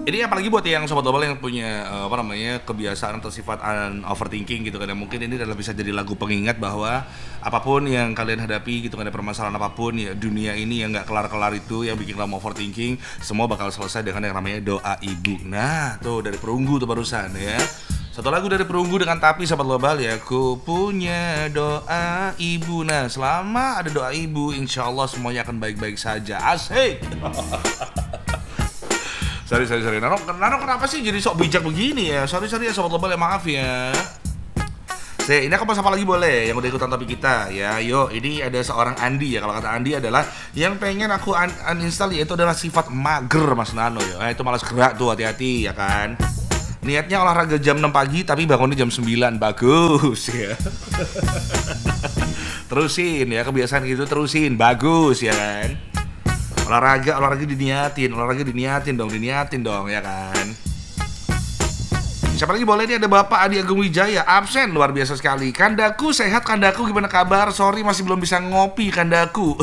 Ini apalagi buat yang sobat global yang punya kebiasaan atau sifat overthinking gitu kan ya. Mungkin ini adalah bisa jadi lagu pengingat bahwa apapun yang kalian hadapi gitu kan, ada permasalahan apapun ya, dunia ini yang nggak kelar-kelar itu yang bikin kamu overthinking, semua bakal selesai dengan yang namanya doa ibu. Nah tuh dari Perunggu tuh barusan ya. Satu lagu dari Perunggu dengan Tapi sobat global ya. Ku punya doa ibu. Nah selama ada doa ibu, insya Allah semuanya akan baik-baik saja. Asik. Sorry. Nano kenapa sih jadi sok bijak begini ya? Sorry ya sobat global ya, maaf ya. Ini aku pas apa lagi boleh yang udah ikutan topik kita ya. Yuk, ini ada seorang Andi ya. Kalau kata Andi adalah yang pengen aku uninstall yaitu adalah sifat mager Mas Nano ya. Itu malas gerak tuh, hati-hati ya kan. Niatnya olahraga jam 6 pagi tapi bangunnya jam 9. Bagus ya. Terusin ya, kebiasaan gitu terusin. Bagus ya kan. Olahraga diniatin dong ya kan. Siapa lagi boleh, ini ada Bapak Adi Agung Wijaya, absen luar biasa sekali. Kandaku sehat, Kandaku gimana kabar? Sorry masih belum bisa ngopi Kandaku.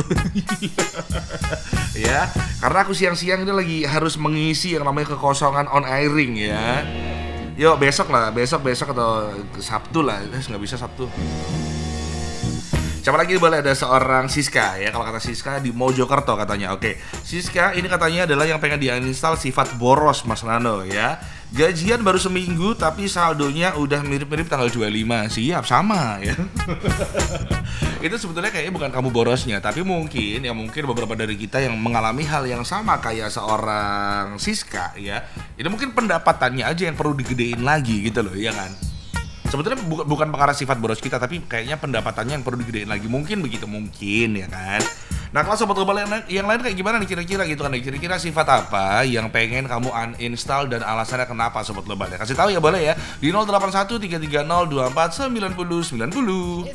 Ya, karena aku siang-siang ini lagi harus mengisi yang namanya kekosongan on airing ya. Yuk besok atau Sabtu lah, nggak bisa Sabtu. Siapa lagi boleh, ada seorang Siska ya. Kalau kata Siska di Mojokerto katanya. Oke, Siska ini katanya adalah yang pengen diuninstall sifat boros Mas Nano ya. Gajian baru seminggu tapi saldonya udah mirip-mirip tanggal 25. Siap, sama ya. Itu sebetulnya kayaknya bukan kamu borosnya, tapi mungkin beberapa dari kita yang mengalami hal yang sama kayak seorang Siska ya. Ini mungkin pendapatannya aja yang perlu digedein lagi gitu loh, ya kan. Sebetulnya bukan pengarah sifat boros kita, tapi kayaknya pendapatannya yang perlu digedein lagi. Mungkin begitu, mungkin ya kan. Nah kalau sobat global yang lain kayak gimana nih kira-kira gitu kan. Kira-kira sifat apa yang pengen kamu uninstall dan alasannya kenapa sobat global ya. Kasih tahu ya boleh ya di 081 330 24 90 90.